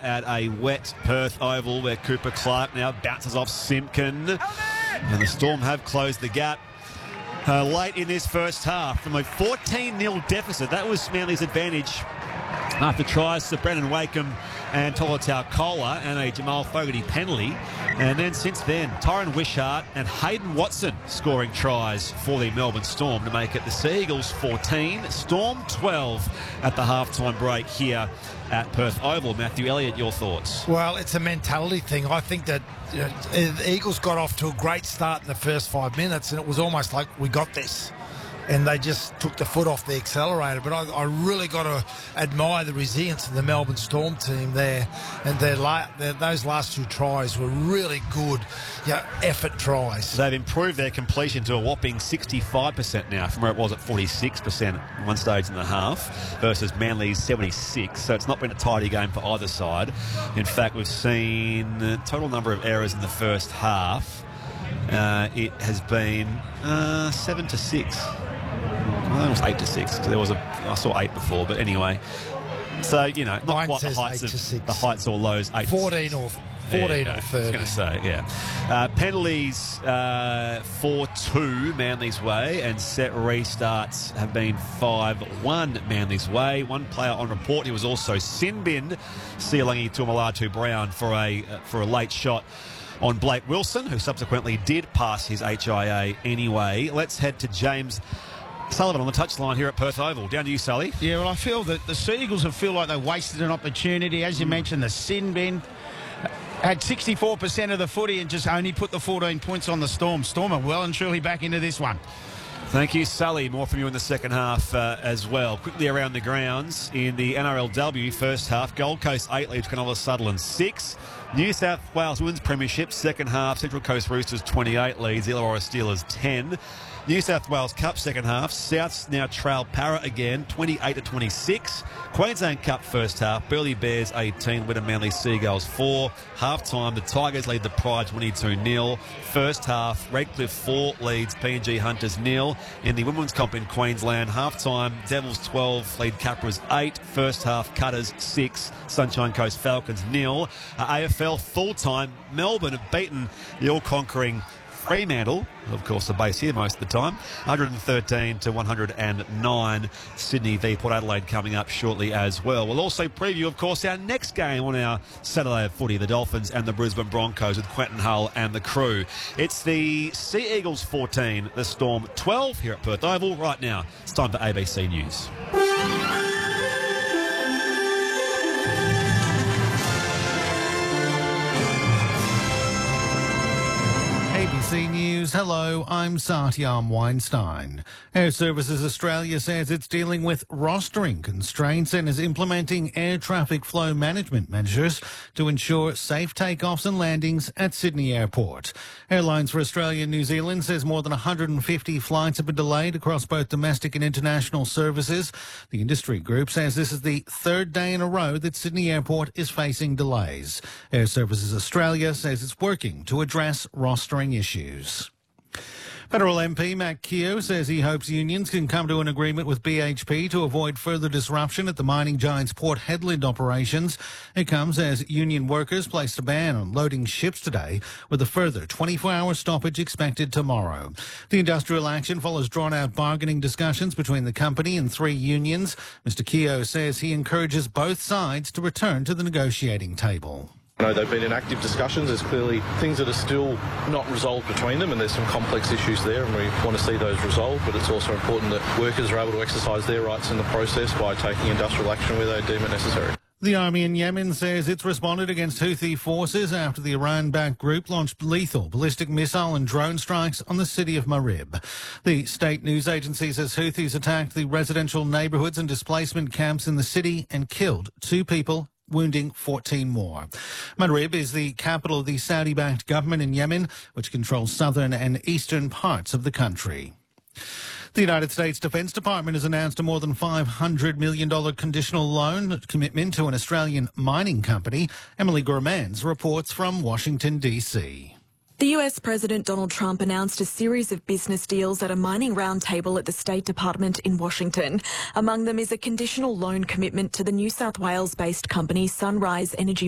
at a wet Perth Oval where Cooper Clark now bounces off Simpkin. And the Storm have closed the gap late in this first half from a 14-0 deficit. That was Manly's advantage after tries to Brennan Wakeham and Tolotau Kola and a Jamal Fogarty penalty. And then since then, Tyron Wishart and Hayden Watson scoring tries for the Melbourne Storm to make it the Sea Eagles 14, Storm 12 at the halftime break here at Perth Oval. Matthew Elliott, your thoughts? Well, it's a mentality thing. I think that the Eagles got off to a great start in the first 5 minutes, and it was almost like we got this. And they just took the foot off the accelerator. But I really got to admire the resilience of the Melbourne Storm team there. And those last two tries were really good effort tries. They've improved their completion to a whopping 65% now from where it was at 46% at one stage in the half versus Manly's 76. So it's not been a tidy game for either side. In fact, we've seen the total number of errors in the first half. It has been 7-6. Well, it was 8-6. I saw 8 before, but anyway. So, not Mine quite says the heights or lows. 14 or 30. I was going to say, yeah. Penalties 4-2 Manly's way, and set restarts have been 5-1 Manly's way. One player on report, he was also sin binned, Sialangi Tuamalatu Brown for a late shot on Blake Wilson, who subsequently did pass his HIA anyway. Let's head to James Sullivan on the touchline here at Perth Oval. Down to you, Sully. Yeah, well, I feel that the Sea Eagles feel like they wasted an opportunity. As you mentioned, the sin bin had 64% of the footy and just only put the 14 points on the Storm. Storm are well and truly back into this one. Thank you, Sully. More from you in the second half as well. Quickly around the grounds in the NRLW first half. Gold Coast 8 leads Cronulla Sutherland 6. New South Wales wins premiership second half. Central Coast Roosters 28 leads Illawarra Steelers 10. New South Wales Cup second half. Souths now trail Para again 28-26. Queensland Cup first half. Burleigh Bears 18. Wynnum Manly Seagulls 4. Half time the Tigers lead the Pride 22-0. First half Redcliffe 4 leads PNG Hunters 0. In the Women's Comp in Queensland, half time Devils 12 lead Capras 8. First half Cutters 6. Sunshine Coast Falcons 0. AFL full time Melbourne have beaten the all-conquering Fremantle, of course the base here most of the time, 113-109. Sydney v Port Adelaide coming up shortly as well. We'll also preview, of course, our next game on our Saturday of footy, the Dolphins and the Brisbane Broncos with Quentin Hull and the crew. It's the Sea Eagles 14, the Storm 12 here at Perth Oval. Right now, it's time for ABC News. ABC News. Hello, I'm Satyam Weinstein. Air Services Australia says it's dealing with rostering constraints and is implementing air traffic flow management measures to ensure safe takeoffs and landings at Sydney Airport. Airlines for Australia and New Zealand says more than 150 flights have been delayed across both domestic and international services. The industry group says this is the third day in a row that Sydney Airport is facing delays. Air Services Australia says it's working to address rostering issues. Federal MP Matt Keogh says he hopes unions can come to an agreement with BHP to avoid further disruption at the mining giant's Port Hedland operations. It comes as union workers placed a ban on loading ships today, with a further 24-hour stoppage expected tomorrow. The industrial action follows drawn-out bargaining discussions between the company and 3 unions. Mr. Keogh says he encourages both sides to return to the negotiating table. I know they've been in active discussions. There's clearly things that are still not resolved between them, and there's some complex issues there, and we want to see those resolved. But it's also important that workers are able to exercise their rights in the process by taking industrial action where they deem it necessary. The army in Yemen says it's responded against Houthi forces after the Iran-backed group launched lethal ballistic missile and drone strikes on the city of Marib. The state news agency says Houthis attacked the residential neighbourhoods and displacement camps in the city and killed 2 people, wounding 14 more. Marib is the capital of the Saudi-backed government in Yemen, which controls southern and eastern parts of the country. The United States Defence Department has announced a more than $500 million conditional loan commitment to an Australian mining company. Emily Gormans reports from Washington, D.C. The US President Donald Trump announced a series of business deals at a mining roundtable at the State Department in Washington. Among them is a conditional loan commitment to the New South Wales-based company Sunrise Energy